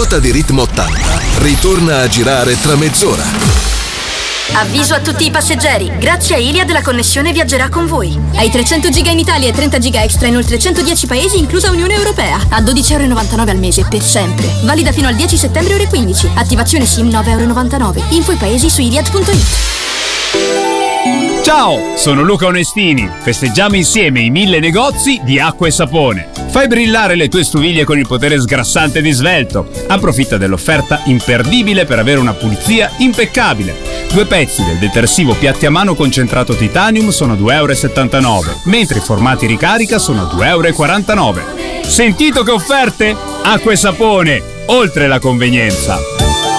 ruota di Ritmo 80 ritorna a girare tra mezz'ora. Avviso a tutti i passeggeri, grazie a Iliad la connessione viaggerà con voi. Hai 300 giga in Italia e 30 giga extra in oltre 110 paesi, inclusa Unione Europea, a 12,99 € al mese per sempre. Valida fino al 10 settembre ore 15. Attivazione SIM 9,99 €. Info e paesi su iliad.it. Ciao, sono Luca Onestini. Festeggiamo insieme i 1000 negozi di acqua e sapone. Fai brillare le tue stoviglie con il potere sgrassante di Svelto. Approfitta dell'offerta imperdibile per avere una pulizia impeccabile. 2 pezzi del detersivo piatti a mano concentrato titanium sono 2,79 €, mentre i formati ricarica sono 2,49 €. Sentito che offerte? Acqua e sapone, oltre la convenienza.